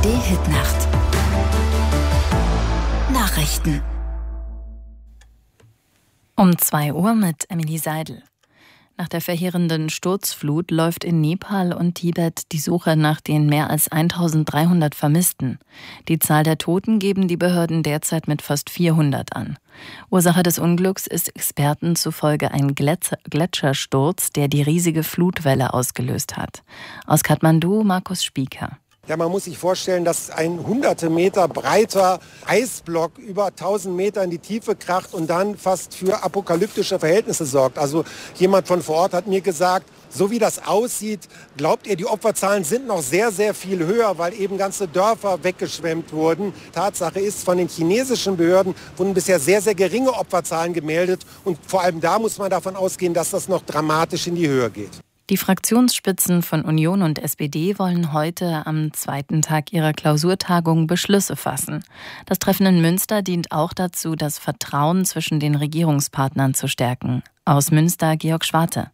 ARD-Hitnacht. Nachrichten. Um 2 Uhr mit Emily Seidel. Nach der verheerenden Sturzflut läuft in Nepal und Tibet die Suche nach den mehr als 1300 Vermissten. Die Zahl der Toten geben die Behörden derzeit mit fast 400 an. Ursache des Unglücks ist Experten zufolge ein Gletschersturz, der die riesige Flutwelle ausgelöst hat. Aus Kathmandu, Markus Spieker. Ja, man muss sich vorstellen, dass ein hunderte Meter breiter Eisblock über 1000 Meter in die Tiefe kracht und dann fast für apokalyptische Verhältnisse sorgt. Also jemand von vor Ort hat mir gesagt, so wie das aussieht, glaubt ihr, die Opferzahlen sind noch sehr, sehr viel höher, weil eben ganze Dörfer weggeschwemmt wurden. Tatsache ist, von den chinesischen Behörden wurden bisher sehr, sehr geringe Opferzahlen gemeldet. Und vor allem da muss man davon ausgehen, dass das noch dramatisch in die Höhe geht. Die Fraktionsspitzen von Union und SPD wollen heute am 2. Tag ihrer Klausurtagung Beschlüsse fassen. Das Treffen in Münster dient auch dazu, das Vertrauen zwischen den Regierungspartnern zu stärken. Aus Münster, Georg Schwarte.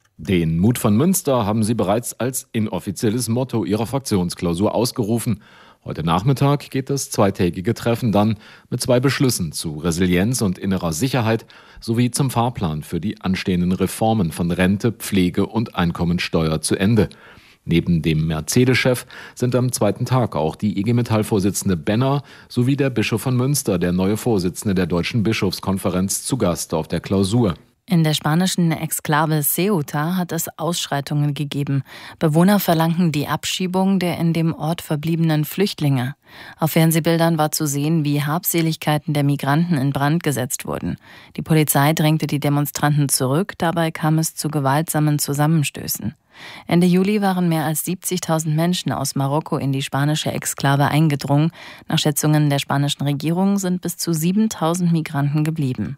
Den Mut von Münster haben sie bereits als inoffizielles Motto ihrer Fraktionsklausur ausgerufen. Heute Nachmittag geht das zweitägige Treffen dann mit 2 Beschlüssen zu Resilienz und innerer Sicherheit sowie zum Fahrplan für die anstehenden Reformen von Rente, Pflege und Einkommensteuer zu Ende. Neben dem Mercedes-Chef sind am 2. Tag auch die IG Metall-Vorsitzende Benner sowie der Bischof von Münster, der neue Vorsitzende der Deutschen Bischofskonferenz, zu Gast auf der Klausur. In der spanischen Exklave Ceuta hat es Ausschreitungen gegeben. Bewohner verlangten die Abschiebung der in dem Ort verbliebenen Flüchtlinge. Auf Fernsehbildern war zu sehen, wie Habseligkeiten der Migranten in Brand gesetzt wurden. Die Polizei drängte die Demonstranten zurück, dabei kam es zu gewaltsamen Zusammenstößen. Ende Juli waren mehr als 70.000 Menschen aus Marokko in die spanische Exklave eingedrungen. Nach Schätzungen der spanischen Regierung sind bis zu 7.000 Migranten geblieben.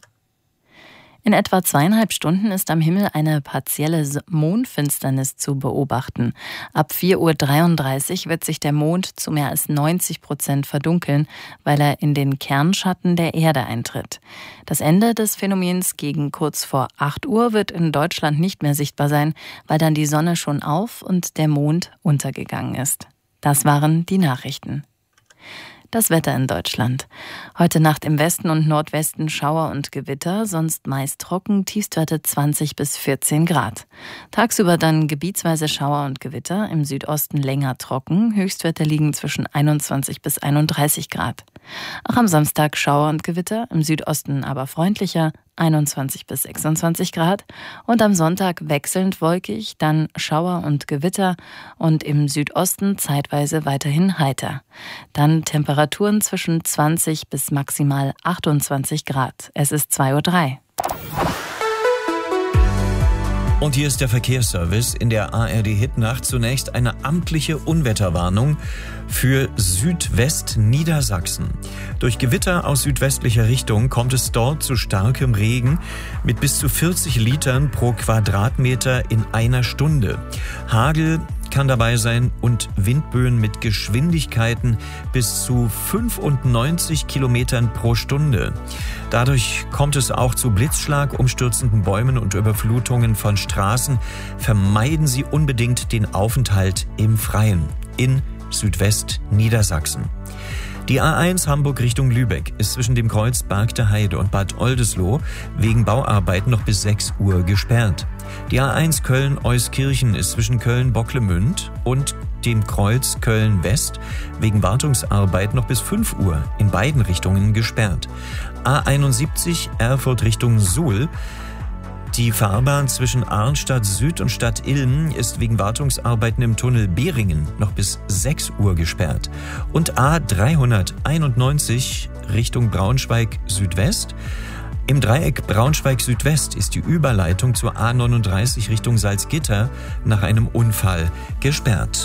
In etwa 2,5 Stunden ist am Himmel eine partielle Mondfinsternis zu beobachten. Ab 4:33 Uhr wird sich der Mond zu mehr als 90% verdunkeln, weil er in den Kernschatten der Erde eintritt. Das Ende des Phänomens gegen kurz vor 8 Uhr wird in Deutschland nicht mehr sichtbar sein, weil dann die Sonne schon auf und der Mond untergegangen ist. Das waren die Nachrichten. Das Wetter in Deutschland. Heute Nacht im Westen und Nordwesten Schauer und Gewitter, sonst meist trocken, Tiefstwerte 20 bis 14 Grad. Tagsüber dann gebietsweise Schauer und Gewitter, im Südosten länger trocken, Höchstwerte liegen zwischen 21 bis 31 Grad. Auch am Samstag Schauer und Gewitter, im Südosten aber freundlicher, 21 bis 26 Grad. Und am Sonntag wechselnd wolkig, dann Schauer und Gewitter und im Südosten zeitweise weiterhin heiter. Dann Temperaturen zwischen 20 bis maximal 28 Grad. Es ist 2:03 Uhr. Und hier ist der Verkehrsservice in der ARD-Hitnacht. Zunächst eine amtliche Unwetterwarnung für Südwest-Niedersachsen. Durch Gewitter aus südwestlicher Richtung kommt es dort zu starkem Regen mit bis zu 40 Litern pro Quadratmeter in einer Stunde. Hagel kann dabei sein und Windböen mit Geschwindigkeiten bis zu 95 Kilometern pro Stunde. Dadurch kommt es auch zu Blitzschlag, umstürzenden Bäumen und Überflutungen von Straßen. Vermeiden Sie unbedingt den Aufenthalt im Freien in Südwest-Niedersachsen. Die A1 Hamburg Richtung Lübeck ist zwischen dem Kreuz Berg der Heide und Bad Oldesloe wegen Bauarbeiten noch bis 6 Uhr gesperrt. Die A1 Köln-Euskirchen ist zwischen Köln-Bocklemünd und dem Kreuz Köln-West wegen Wartungsarbeiten noch bis 5 Uhr in beiden Richtungen gesperrt. A71 Erfurt Richtung Suhl. Die Fahrbahn zwischen Arnstadt Süd und Stadt Ilm ist wegen Wartungsarbeiten im Tunnel Behringen noch bis 6 Uhr gesperrt. Und A391 Richtung Braunschweig Südwest. Im Dreieck Braunschweig Südwest ist die Überleitung zur A39 Richtung Salzgitter nach einem Unfall gesperrt.